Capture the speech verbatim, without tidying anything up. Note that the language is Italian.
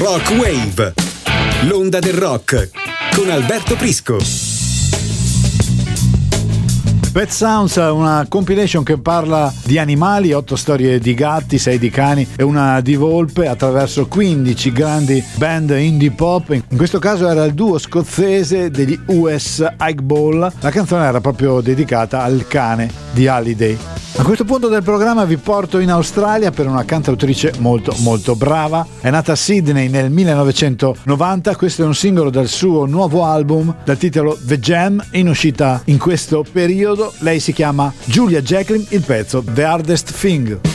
Rock Wave, l'onda del rock, con Alberto Prisco. Pet Sounds è una compilation che parla di animali, otto storie di gatti, sei di cani e una di volpe attraverso quindici grandi band indie pop. In questo caso era il duo scozzese degli U S Ike Ball. La canzone era proprio dedicata al cane di Halliday. A questo punto del programma vi porto in Australia per una cantautrice molto molto brava. È nata a Sydney nel millenovecentonovanta, questo è un singolo dal suo nuovo album dal titolo The Jam, in uscita in questo periodo. Lei si chiama Julia Jacklin, il pezzo The Hardest Thing.